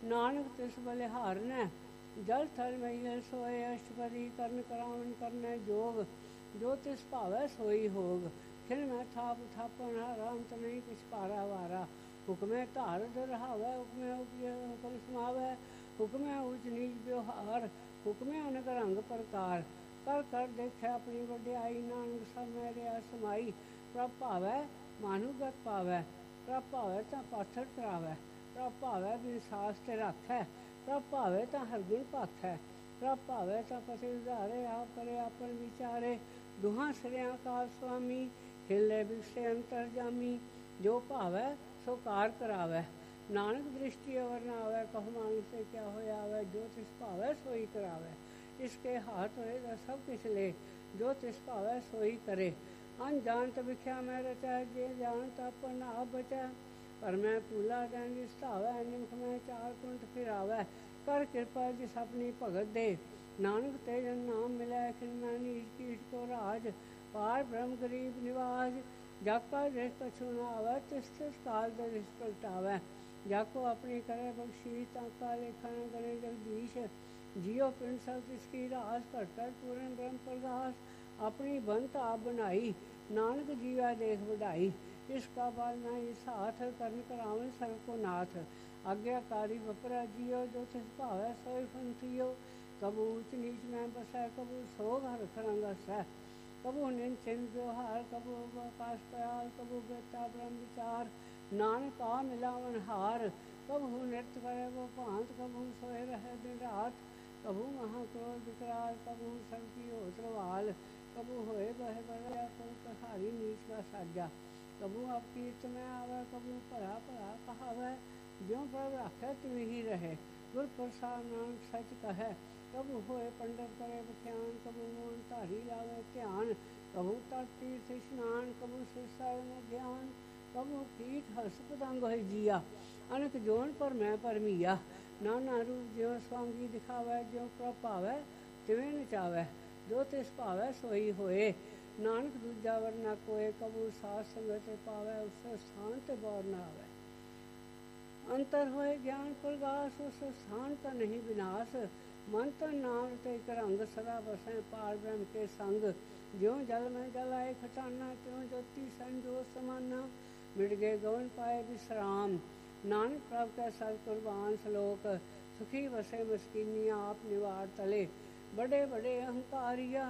नानक तिस बलिहारनै जल थल मैल सोए अष्टपदी करन करावन करनै जोग जो तिस भावै सोई होग खिल मैं थाप थापन रामत नहीं किछ पारा वारा हुक्मै धार दरहावै हुक्मै हुक्म समावै हुक्मै ऊच नीच व्यवहार हुक्मै अनक रंग प्रकार कर कर देखै अपनी वड्याई नानक सब मैं रिया समाई प्रभ भावै मानुगत पावै प्रभ भावै तां पाथर तरावै प्रभ भावै बिन सास ते राखै प्रभ भावै तां हरगुण पाखै प्रभ भावै तां पति उधारे आप करे आपन विचारे दुहां सिरियां काल स्वामी हिले बिकसे अंतर जामी जो भावै सो कार करावै नानक दृष्टि अवर न आवै कहु मानस से क्या होया आवै जो तिस भावै सोई करावै इसके हाथ होएगा सब किछ ले जो तिस भावै सोई करे अनजानत विख्या मैं रचा जे जानत अपन आप बचा पर मैं पूला दैन रिश्तावै निमख में चार कुंठ फिरावै कर कृपा जिस अपनी भगत दे नानक तेजन नाम मिलै खिन मैं नीच कीट को राज पार ब्रह्म गरीब निवाज जाका रिश कछु न आवै तिस तिस काल दे रिश पलटावै जाको अपनी करे बख्शी ताका लेखा न गणे जगदीश जियो पिंड सब तिसकी रास घट कर पूर्ण ब्रह्म प्रकाश अपनी बंत आप बनाई नानक जीवा देख बढ़ाई इसका बल न इस हाथ करन करावन सर्व को नाथ आज्ञाकारी बपरा जियो जो तिस भावै सोई फंथियो कबू ऊच नीच में बसै कबू सोग हरख रंग हसै कबू निन चिन्ह व्यवहार कबू आकाश पयाल कबू बेता ब्रह्म विचार नानक आ मिलावन हार कबू नृत्य करे वो भांत कबू सोए रहे दिन रात कबू महाक्रोध विकराल कबू सबकी होत्रवाल कबू होए बह बड़ा कोई कहारी नीच का साजा कबू अब कीर्त में आवे कबू भरा भरा कहावै ज्यों पर राखे तुम ही रहे गुर प्रसाद नानक सच कहे कबू होए पंडित करे बख्यान कबू मोन धारी लावे ध्यान कबू तट तीर्थ स्नान कबू सिरसार में ध्यान कबू कीट हर्ष पतंग होए जिया अनक जोन पर मैं परमिया नाना रूप ज्यों स्वांगी दिखावै ज्यों प्रभ भावै तिवें नचावै जो तिस भावै सोई होए नानक दूजा वरना कोय कबू साथ संगत पावै उस स्थान ते बौर न आवे अंतर होए ज्ञान प्रकाश उस स्थान का नहीं विनाश मन तन नाम ते एक रंग सदा बसें पार ब्रह्म के संग ज्यों जल में जल आए खटाना त्यों ज्योति संजो समाना मिट गए गवन पाए विश्राम नानक प्रभ का सर कुर्बान श्लोक सुखी बसे मस्किनिया आप निवार तले बड़े बड़े अहंकारिया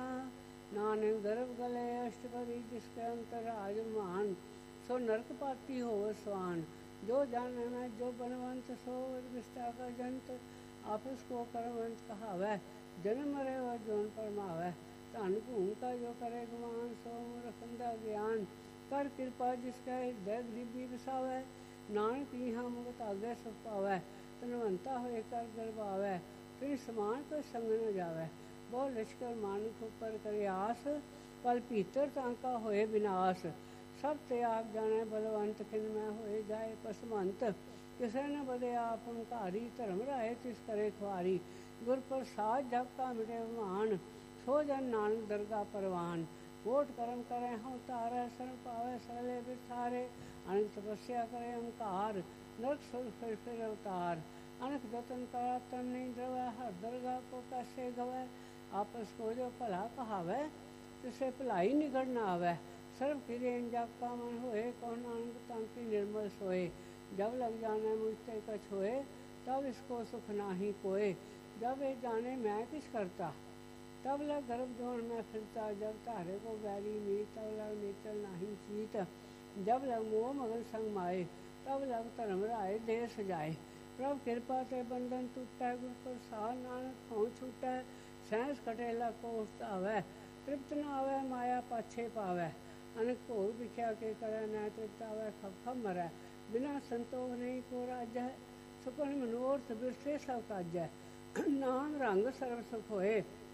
नानक गर्भ गले अष्टपदी जिसके अंतराज मान सो नरक पाती हो स्वान जो जाने में जो बनवंत सो विष्टा का जंत आपस को करवंत कहावै जन्म मरे व जोन परमावै धन भूम का जो करे गुमान सो रखंदा ज्ञान कर कृपा जिसका हृदय गरीबी बसावै नानक यहाँ मुक्त आगे सुख पावै तनवंता होए कर गरबावै फिर समान पर संग न जावै बहु लश्कर मानुख ऊपर करे आस पल भीतर तांका होए विनाश सब ते आप जाने बलवंत खिन में होए जाए पसमंत किसे न बदे आप हंकारी धर्म राय तिस करे खुआरी गुर प्रसाद जग का मिटे मान सो जन नानक दरगाह परवान कोट कर्म करे हम तारे शरण पावे सरले बिसारे अनक तपस्या करे अहंकार नरक सुर फिर अवतार अनक जतन करा तन नहीं द्रवै हर दरगाह को कैसे गवै आपस को जो भला कहावै तिसे भलाई निगड़ न आवे सर्व किरेन जग का मन होए कौन नानक तांकी निर्मल सोए जब लग जाने मुझते कछ होए तब इसको सुख नाही कोय जब ये जाने मैं किस करता तब लग गर्भ जोन में फिरता जब तारे को बैरी मीत तब लग नेचल नाही चीत जब लग मोह मगन संग माए तब लग धर्म राय देह सजाए प्रभ कृपा ते बंधन टूटा गुर प्रसाद नानक हों छूटा सहस कटेला को आवे तृप्त न आवे माया पाछे पावे अनक भोग बिख्या के करे न तृप्त आवे खप खप मरै बिना संतोष नहीं को राज है सुपन मनोरथ बिरसे सब काज है नाम रंग सर्व सुख होए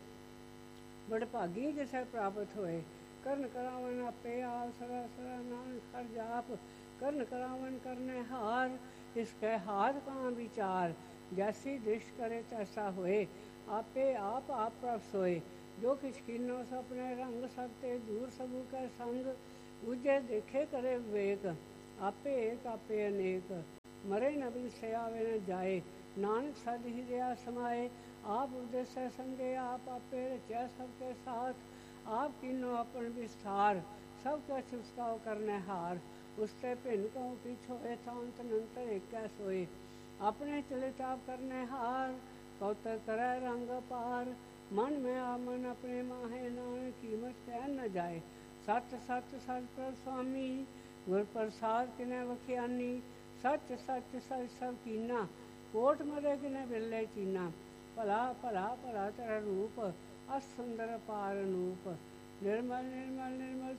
बड़ भागी जिसे प्राप्त होए कर्ण करावन आपे आल सरा सरा नानक हर जाप कर्ण करावन करने हार इसके हाथ का विचार जैसी दृष्ट करे तैसा होए आपे आप प्रभ सोए जो किछ कीनो सपने रंग सबते दूर सबू के संग उजे देखे करे विवेक आपे एक आपे अनेक मरे न बिन से आवे न जाए नानक सद ही दया समाए। आप उद्देश्य संगे आप आपे रचा सबके साथ। आप कीनो अपन विस्तार सब कछ उसका करने हार। उससे भिन्न कहूँ किछ होए थांत नंतर एक सोए। अपने चलित आप करने हार कौतक करे रंग पार। मन में आमन अपने माहे नानक कीमत कह न जाए। सत सत सत पर स्वामी गुर प्रसाद किने वखियानी। सच सच सच सब कीना कोट मरे किने बिरले चीना। भला भला भला तेरा रूप अस सुंदर पार अनूप। निर्मल निर्मल निर्मल